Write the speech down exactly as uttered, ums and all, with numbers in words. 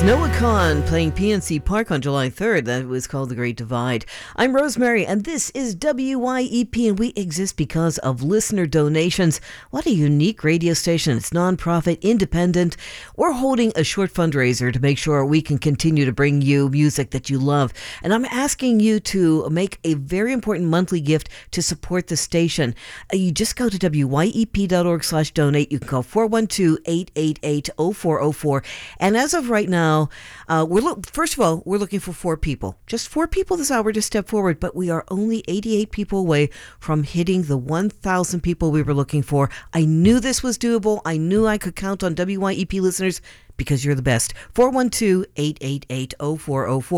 Noah Kahan playing P N C Park on July third. That was called The Great Divide. I'm Rosemary, and this is W Y E P, and we exist because of listener donations. What a unique radio station. It's nonprofit, independent. We're holding a short fundraiser to make sure we can continue to bring you music that you love. And I'm asking you to make a very important monthly gift to support the station. Uh, You just go to W Y E P dot org slash donate. You can call four one two, eight eight eight, oh four oh four. And as of right now, Uh, we're lo- first of all, we're looking for four people. Just four people this hour to step forward, but we are only eighty-eight people away from hitting the one thousand people we were looking for. I knew this was doable. I knew I could count on W Y E P listeners because you're the best. four one two, eight eight eight, oh four oh four.